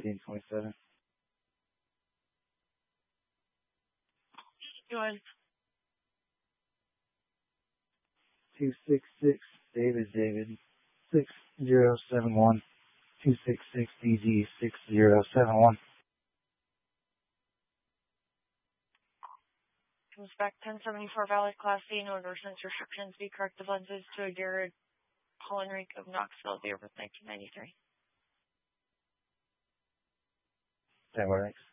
1927. Go ahead. 266 David 6071. 266 DG 6071. Comes back 1074 valid Class C, no endorsements, restrictions, be corrective lenses to a Jared Hollenreich of Knoxville, date of birth 1993. That works.